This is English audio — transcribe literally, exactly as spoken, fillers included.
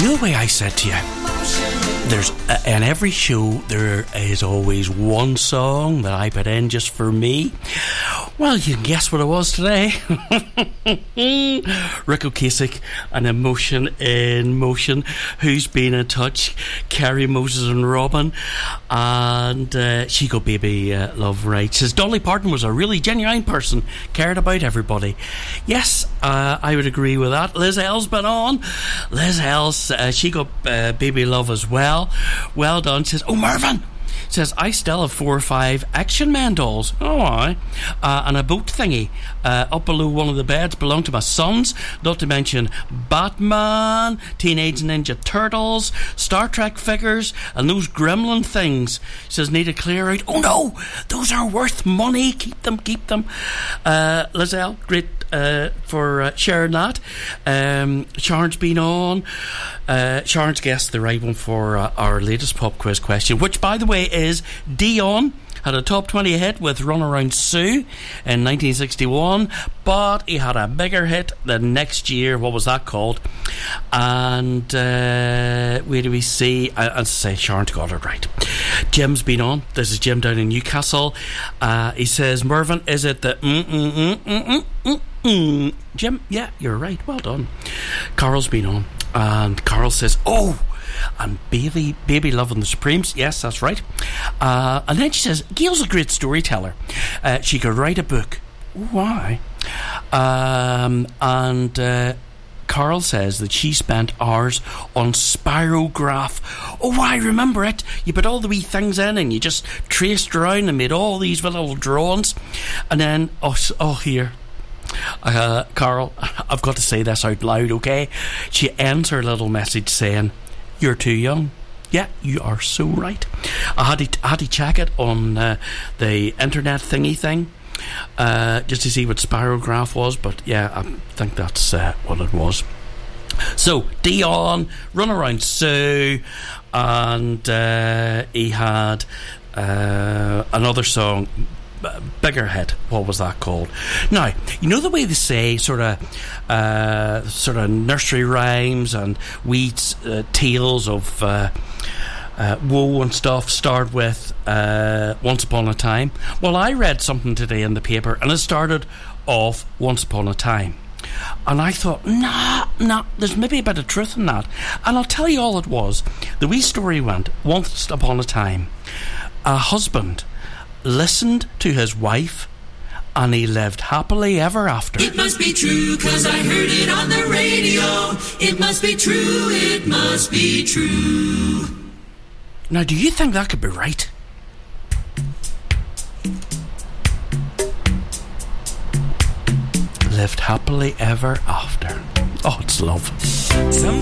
You know the way I said to you, there's uh, in every show there is always one song that I put in just for me. Well, you can guess what it was today. Rick Ocasek and Emotion in Motion. Who's been in touch? Kerry, Moses and Robin. And uh, She Got Baby uh, Love Right. Says Dolly Parton was a really genuine person, cared about everybody. Yes, uh, I would agree with that. Liz L's been on. Liz L's, uh, She Got uh, Baby Love as well. Well done. Says, oh, Mervyn says, I still have four or five Action Man dolls. Oh, aye. Uh, and a boat thingy uh, up below one of the beds belonged to my sons. Not to mention Batman, Teenage Ninja Turtles, Star Trek figures, and those gremlin things. She says, need to clear out. Oh no, those are worth money. Keep them, keep them. Uh, Lizelle, great uh, for uh, sharing that. Um, Sharon's been on. Uh, Sharon's guessed the right one for uh, our latest pop quiz question, which, by the way, is Dion. Had a top twenty hit with Run Around Sue in nineteen sixty-one, but he had a bigger hit the next year. What was that called? And uh, where do we see? I, I'll say Sharon's got it right. Jim's been on. This is Jim down in Newcastle. Uh, he says, Mervyn, is it the mm mm mm mm mm mm mm? Jim, yeah, you're right. Well done. Carol's been on, and Carol says, oh, and Baby Baby Love and the Supremes. Yes, that's right. Uh, and then she says, Gail's a great storyteller. Uh, she could write a book. Why? Um, and uh, Carl says that she spent hours on Spirograph. Oh, I remember it. You put all the wee things in and you just traced around and made all these little drawings. And then, oh, oh here. Uh, Carl, I've got to say this out loud, okay? She ends her little message saying, you're too young. Yeah, you are so right. I had to, I had to check it on uh, the internet thingy thing uh, just to see what Spirograph was, but yeah, I think that's uh, what it was. So, Dion, Run Around Sue, and uh, he had uh, another song, bigger hit. What was that called? Now, you know the way they say sort of uh, sort of nursery rhymes and wee uh, tales of uh, uh, woe and stuff start with uh, Once Upon a Time. Well, I read something today in the paper and it started off Once Upon a Time, and I thought, nah, nah, there's maybe a bit of truth in that. And I'll tell you all it was. The wee story went, once upon a time, a husband listened to his wife and he lived happily ever after. It must be true, 'cause I heard it on the radio. It must be true, it must be true. Now, do you think that could be right? Lived happily ever after. Oh, it's love. Some